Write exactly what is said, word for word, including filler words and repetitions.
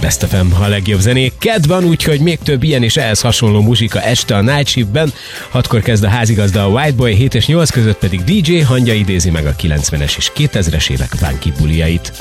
Best ef em, a legjobb zenék kedvan, úgyhogy még több ilyen és ehhez hasonló muzsika este a Night Shiftben. Hatkor kezd a házigazda a White Boy, hét és nyolc között pedig dé dzsé Hangya idézi meg a kilencvenes és kétezres évek funky buliait.